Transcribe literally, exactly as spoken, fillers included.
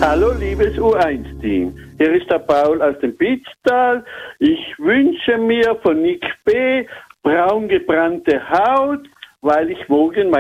Hallo liebes U eins Team, hier ist der Paul aus dem Pitztal. Ich wünsche mir von Nick B. braun gebrannte Haut, weil ich morgen